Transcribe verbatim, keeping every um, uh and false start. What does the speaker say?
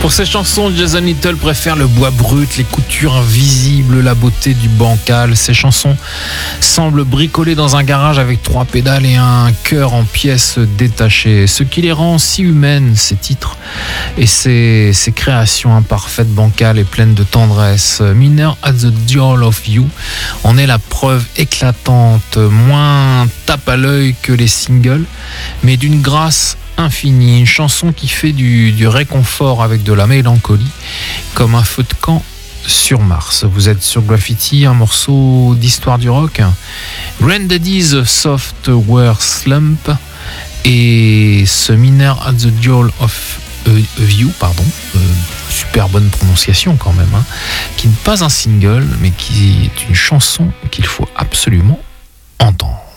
Pour ces chansons, Jason Little préfère le bois brut, les coutures invisibles, la beauté du bancal. Ces chansons semblent bricolées dans un garage avec trois pédales et un cœur en pièces détachées. Ce qui les rend si humaines, ces titres, et ces, ces créations imparfaites, bancales et pleines de tendresse. Miner at the Door of You en est la preuve éclatante, moins tape à l'œil que les singles, mais d'une grâce infinie, une chanson qui fait du, du réconfort avec de la mélancolie, comme un feu de camp sur Mars. Vous êtes sur Graffiti, un morceau d'histoire du rock. Granddaddy's Software Slump et ce Miner at the Door of You, pardon, euh, super bonne prononciation quand même, hein, qui n'est pas un single, mais qui est une chanson qu'il faut absolument entendre.